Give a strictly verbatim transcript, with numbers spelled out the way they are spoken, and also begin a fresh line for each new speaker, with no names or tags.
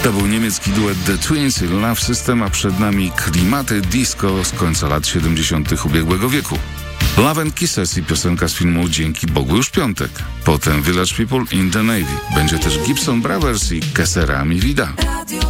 To był niemiecki duet The Twins i Love System, a przed nami klimaty disco z końca lat siedemdziesiątych ubiegłego wieku. Love and Kisses i piosenka z filmu Dzięki Bogu już piątek. Potem Village People in the Navy. Będzie też Gibson Brothers i Kesera Mi Vida.